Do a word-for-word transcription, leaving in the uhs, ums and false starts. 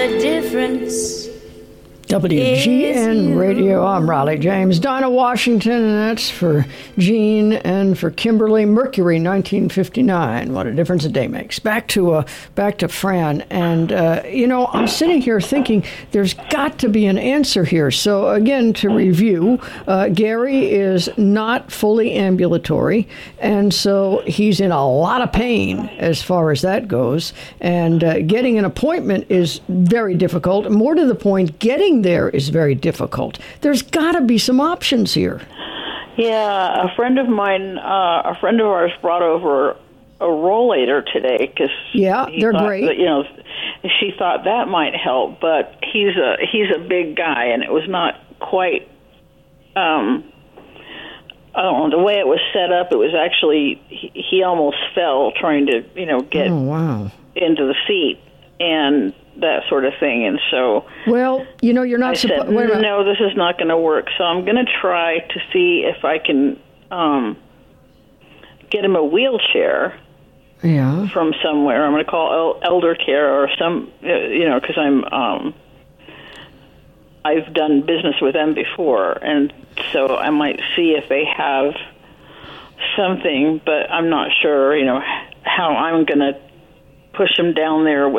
the difference. W G N Radio, I'm Riley James. Dinah Washington, and that's for Gene and for Kimberly. Mercury, nineteen fifty-nine. What a difference a day makes. Back to uh, back to Fran, and uh, you know, I'm sitting here thinking there's got to be an answer here. So again, to review, uh, Gary is not fully ambulatory, and so he's in a lot of pain as far as that goes. And uh, getting an appointment is very difficult. More to the point, getting there is very difficult. There's got to be some options here. Yeah, a friend of mine, uh, a friend of ours brought over a rollator today because yeah, they're great. That, you know, she thought that might help, but he's a he's a big guy, and it was not quite. Um, I don't know, the way it was set up. It was actually he, he almost fell trying to you know get oh, wow. into the seat and that sort of thing, and so well, you know, you're not supposed. No, this is not going to work. So I'm going to try to see if I can um, get him a wheelchair. Yeah. From somewhere. I'm going to call Elder Care or some, you know, because I'm um, I've done business with them before, and so I might see if they have something, but I'm not sure, you know, how I'm going to push him down there with